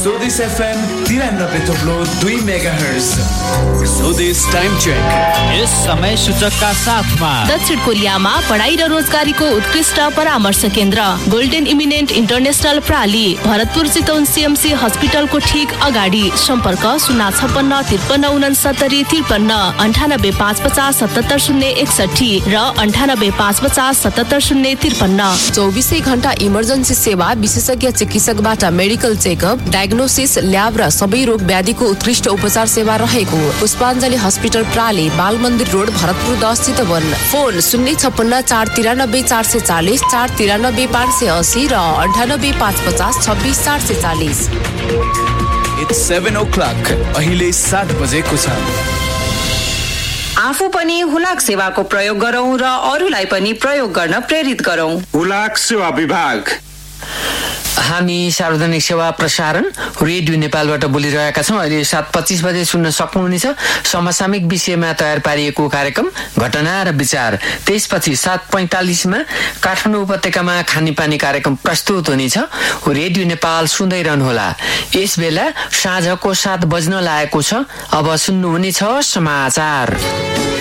स्वदेश FM 93.2 megahertz. स्वदेश time check. यस समय सूचकका साथमा दक्षिण कोरियामा पढाइ र रोजगारीको उत्कृष्ट परामर्श केन्द्र golden eminent international प्राली, Bharatpur Chitwan CMC हस्पिटलको ठीक अगाडि। सम्पर्क 056 53 69 53 98 550 77 061 र 98 550 77 053। 24 घण्टा इमर्जेन्सी सेवा, विशेषज्ञ चिकित्सकबाट मेडिकल चेकअप, डायग्नोसिस, ल्याब र सबै रोग व्याधिको उत्कृष्ट उपचार सेवा रहेको पुष्पाञ्जली हस्पिटल प्राली, बाल मन्दिर रोड, भरतपुर 10 चितवन। फोन 056 493 440 493 580 र 98 550 26 440। It's 7 o'clock. अहिले 7 बजेको छ। आफू पनि हुलाक सेवाको प्रयोग गरौं र अरूलाई पनि प्रयोग गर्न प्रेरित गरौं। हुलाक सेवा विभाग। हामी सार्वजनिक सेवा प्रसारण रेडियो नेपालबाट बोलिरहेका छौँ। अहिले 7:25 बजे सुन्न सक्नुहुनेछ समसामयिक विषयमा तयार पारिएको कार्यक्रम घटना र विचार। त्यसपछि 7:45 मा काठमाडौँ उपत्यकामा खानेपानी कार्यक्रम प्रस्तुत हुनेछ। रेडियो नेपाल सुन्दै रहनुहोला। यस बेला साँझको 7 बज्न लागेको छ। अब सुन्नुहुनेछ समाचार।